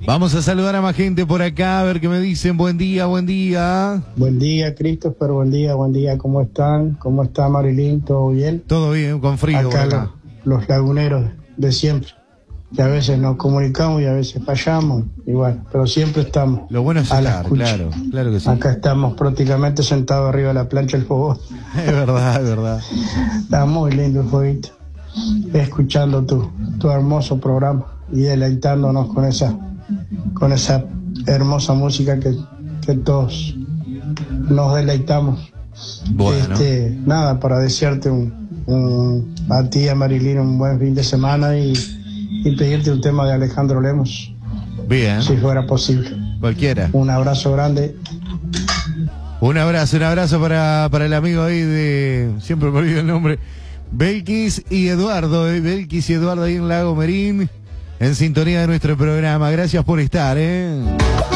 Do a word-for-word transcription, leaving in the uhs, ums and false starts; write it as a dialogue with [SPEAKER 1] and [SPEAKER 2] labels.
[SPEAKER 1] Vamos a saludar a más gente por acá, a ver qué me dicen. Buen día, buen día.
[SPEAKER 2] Buen día, Christopher, buen día, buen día. ¿Cómo están? ¿Cómo está Marilyn? ¿Todo bien?
[SPEAKER 1] Todo bien, con frío.
[SPEAKER 2] Acá,
[SPEAKER 1] acá.
[SPEAKER 2] Los, los laguneros de siempre. Que a veces nos comunicamos y a veces fallamos. Y bueno, pero siempre estamos.
[SPEAKER 1] Lo bueno es
[SPEAKER 2] a la
[SPEAKER 1] estar,
[SPEAKER 2] escucha.
[SPEAKER 1] claro, claro que sí.
[SPEAKER 2] Acá estamos prácticamente sentados arriba de la plancha del fogón.
[SPEAKER 1] Es verdad, es verdad.
[SPEAKER 2] Está muy lindo el jueguito. Escuchando tu, tu hermoso programa y deleitándonos con esa, con esa hermosa música que, que todos nos deleitamos.
[SPEAKER 1] Bueno.
[SPEAKER 2] Este, nada, para desearte un, un, a ti y a Marilyn un buen fin de semana y, y pedirte un tema de Alejandro Lemos.
[SPEAKER 1] Bien.
[SPEAKER 2] Si fuera posible.
[SPEAKER 1] Cualquiera.
[SPEAKER 2] Un abrazo grande.
[SPEAKER 1] Un abrazo, un abrazo para, para el amigo ahí de... Siempre me olvido el nombre. Belkis y Eduardo. Eh, Belkis y Eduardo ahí en Lago Merín. En sintonía de nuestro programa. Gracias por estar, ¿eh?